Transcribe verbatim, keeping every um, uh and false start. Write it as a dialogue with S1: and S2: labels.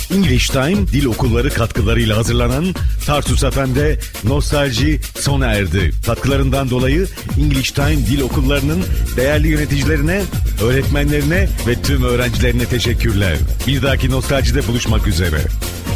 S1: English Time Dil Okulları katkılarıyla hazırlanan Tarsus F M'de Nostalji sona erdi. Katkılarından dolayı English Time Dil Okulları'nın değerli yöneticilerine, öğretmenlerine ve tüm öğrencilerine teşekkürler. Bir dahaki Nostalji'de buluşmak üzere.